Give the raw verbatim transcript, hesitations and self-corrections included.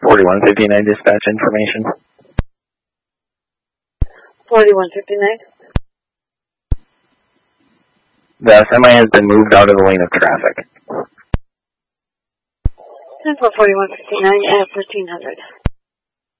forty-one fifty-nine dispatch information. forty-one fifty-nine. The semi has been moved out of the lane of traffic. ten four forty-one fifty-nine at fifteen hundred.